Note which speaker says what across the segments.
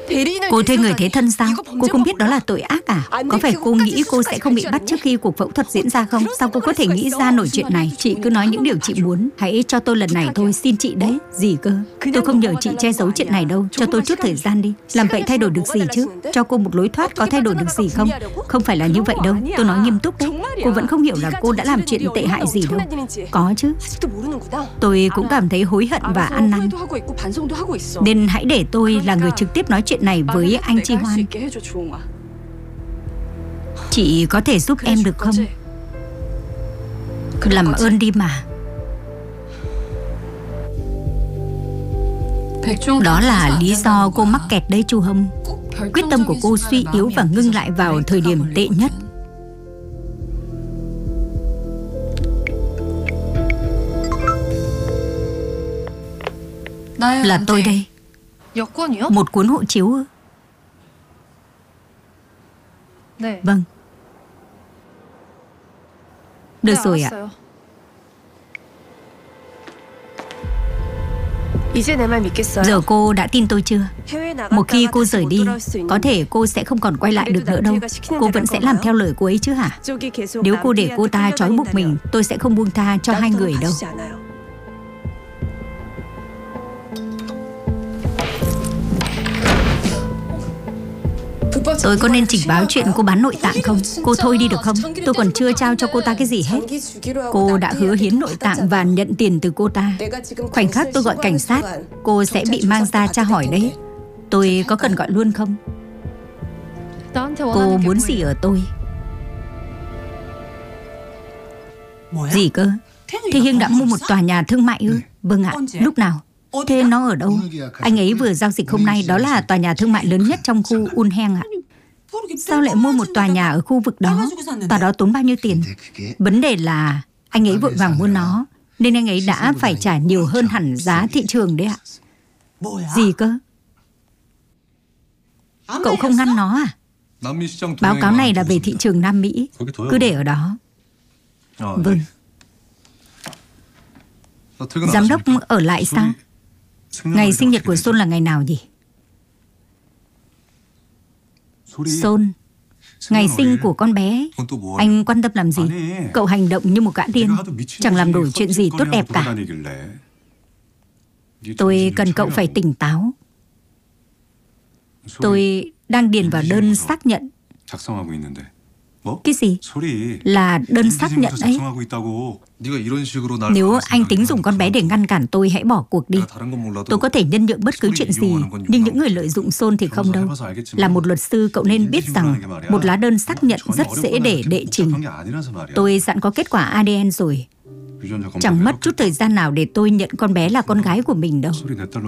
Speaker 1: Cô thuê người thế thân sao? Cô không biết đó là tội ác à? Có phải cô nghĩ cô sẽ không bị bắt trước khi cuộc phẫu thuật diễn ra không? Sao cô có thể nghĩ ra nổi chuyện này? Chị cứ nói những điều chị muốn. Hãy cho tôi lần này thôi, xin chị đấy. Gì cơ? Tôi không nhờ chị che giấu chuyện này đâu. Cho tôi chút thời gian đi. Làm vậy thay đổi được gì chứ? Cho cô một lối thoát có thay đổi được gì không? Không phải là như vậy đâu. Tôi nói nghiêm túc đấy. Cô vẫn không hiểu là cô đã làm chuyện tệ hại gì đâu. Có chứ. Tôi cũng cảm thấy hối hận và ăn năn. Nên hãy để tôi là người trực tiếp nói chuyện này với anh Chi Hoan. Chị có thể giúp em được không? Làm ơn đi mà. Đó là lý do cô mắc kẹt đấy Chu Hồng. Quyết tâm của cô suy yếu và ngưng lại vào thời điểm tệ nhất. Là tôi đây. Một cuốn hộ chiếu ư? Vâng. Được rồi ạ. Giờ cô đã tin tôi chưa? Một khi cô rời đi, có thể cô sẽ không còn quay lại được nữa đâu. Cô vẫn sẽ làm theo lời cô ấy chứ hả? Nếu cô để cô ta trói buộc mình, tôi sẽ không buông tha cho hai người đâu. Tôi có nên trình báo chuyện cô bán nội tạng không? Cô thôi đi được không? Tôi còn chưa trao cho cô ta cái gì hết. Cô đã hứa hiến nội tạng và nhận tiền từ cô ta. Khoảnh khắc tôi gọi cảnh sát, cô sẽ bị mang ra tra hỏi đấy. Tôi có cần gọi luôn không? Cô muốn gì ở tôi? Gì cơ? Thế Hiêng đã mua một tòa nhà thương mại ư? Vâng ạ. Lúc nào? Thế nó ở đâu? Anh ấy vừa giao dịch hôm nay. Đó là tòa nhà thương mại lớn nhất trong khu Unheng ạ. Sao lại mua một tòa nhà ở khu vực đó? Tòa đó tốn bao nhiêu tiền? Vấn đề là anh ấy vội vàng mua nó, nên anh ấy đã phải trả nhiều hơn hẳn giá thị trường đấy ạ. Gì cơ? Cậu không ngăn nó à? Báo cáo này là về thị trường Nam Mỹ. Cứ để ở đó. Vâng. Giám đốc ở lại sao? Ngày sinh nhật của Son là ngày nào nhỉ? Son, ngày sinh của con bé. Anh quan tâm làm gì? Cậu hành động như một gã điên, chẳng làm nổi chuyện gì tốt đẹp cả. Tôi cần cậu phải tỉnh táo. Tôi đang điền vào đơn xác nhận. Cái gì? Là đơn xác nhận ấy. Nếu anh tính dùng con bé để ngăn cản tôi, hãy bỏ cuộc đi. Tôi có thể nhân nhượng bất cứ chuyện gì, nhưng những người lợi dụng Son thì không đâu. Là một luật sư, cậu nên biết rằng một lá đơn xác nhận rất dễ để đệ trình. Tôi sẵn có kết quả ADN rồi. Chẳng mất chút thời gian nào để tôi nhận con bé là con gái của mình đâu.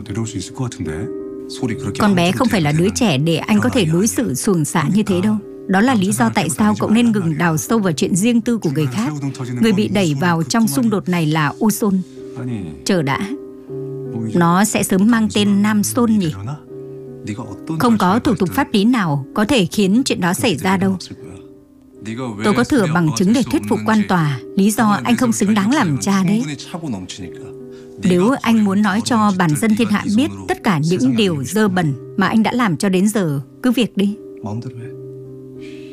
Speaker 1: Con bé không phải là đứa trẻ để anh có thể đối xử xuồng xả như thế đâu. Đó là lý do tại sao cậu nên ngừng đào sâu vào chuyện riêng tư của người khác. Người bị đẩy vào trong xung đột này là Uson. Chờ đã. Nó sẽ sớm mang tên Nam Son nhỉ? Không có thủ tục pháp lý nào có thể khiến chuyện đó xảy ra đâu. Tôi có thừa bằng chứng để thuyết phục quan tòa. Lý do anh không xứng đáng làm cha đấy. Nếu anh muốn nói cho bản dân thiên hạ biết tất cả những điều dơ bẩn mà anh đã làm cho đến giờ, cứ việc đi.